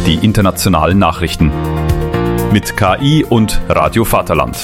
die internationalen Nachrichten. Mit KI und Radio Vaterland.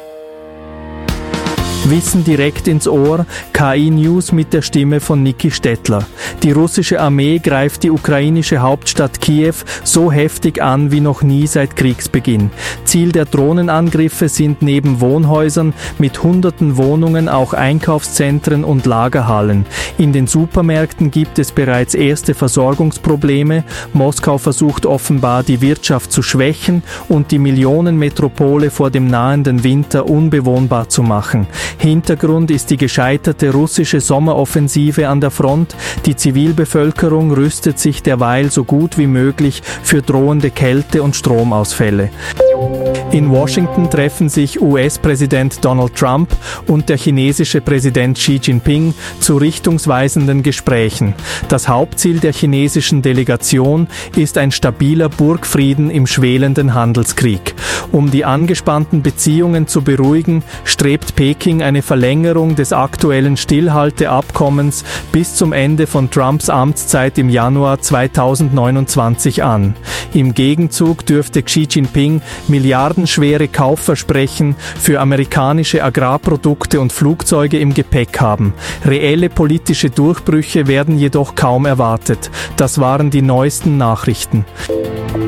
Wissen direkt ins Ohr, KI-News mit der Stimme von Niki Stettler. Die russische Armee greift die ukrainische Hauptstadt Kiew so heftig an wie noch nie seit Kriegsbeginn. Ziel der Drohnenangriffe sind neben Wohnhäusern mit hunderten Wohnungen auch Einkaufszentren und Lagerhallen. In den Supermärkten gibt es bereits erste Versorgungsprobleme. Moskau versucht offenbar, die Wirtschaft zu schwächen und die Millionenmetropole vor dem nahenden Winter unbewohnbar zu machen. Hintergrund ist die gescheiterte russische Sommeroffensive an der Front. Die Zivilbevölkerung rüstet sich derweil so gut wie möglich für drohende Kälte- und Stromausfälle. In Washington treffen sich US-Präsident Donald Trump und der chinesische Präsident Xi Jinping zu richtungsweisenden Gesprächen. Das Hauptziel der chinesischen Delegation ist ein stabiler Burgfrieden im schwelenden Handelskrieg. Um die angespannten Beziehungen zu beruhigen, strebt Peking eine Verlängerung des aktuellen Stillhalteabkommens bis zum Ende von Trumps Amtszeit im Januar 2029 an. Im Gegenzug dürfte Xi Jinping milliardenschwere Kaufversprechen für amerikanische Agrarprodukte und Flugzeuge im Gepäck haben. Reelle politische Durchbrüche werden jedoch kaum erwartet. Das waren die neuesten Nachrichten.